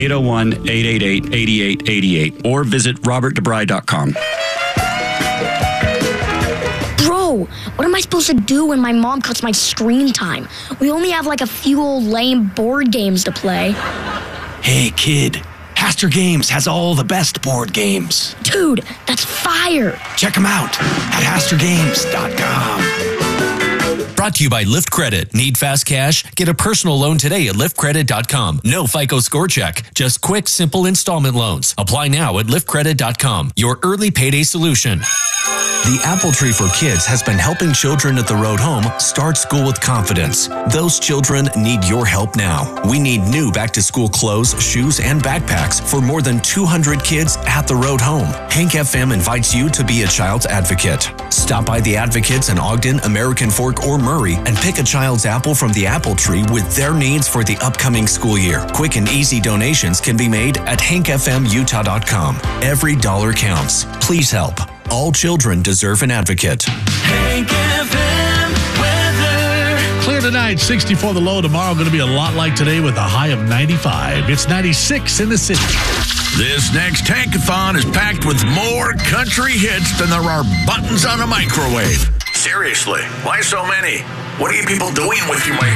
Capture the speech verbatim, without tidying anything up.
eight oh one, eight eight eight, eight eight eight eight or visit robert debray dot com. Bro, what am I supposed to do when my mom cuts my screen time? We only have like a few old lame board games to play. Hey, kid. Haster Games has all the best board games. Dude, that's fire. Check them out at haster games dot com. Brought to you by Lyft Credit. Need fast cash? Get a personal loan today at lyft credit dot com. No FICO score check. Just quick, simple installment loans. Apply now at lyft credit dot com. Your early payday solution. The Apple Tree for Kids has been helping children at the road home start school with confidence. Those children need your help now. We need new back-to-school clothes, shoes, and backpacks for more than two hundred kids at the road home. Hank F M invites you to be a child's advocate. Stop by the Advocates in Ogden, American Fork, or Murray and pick a child's apple from the Apple Tree with their needs for the upcoming school year. Quick and easy donations can be made at hank f m utah dot com. Every dollar counts. Please help. All children deserve an advocate. Hank F M weather. Clear tonight, sixty-four the low. Tomorrow going to be a lot like today with a high of ninety-five. It's ninety-six in the city. This next Tankathon is packed with more country hits than there are buttons on a microwave. Seriously, why so many? What are you people doing with your microwave?